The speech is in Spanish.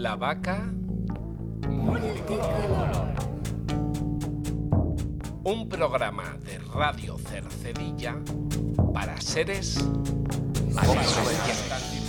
La vaca multicolor. Un programa de Radio Cercedilla para seres marinos.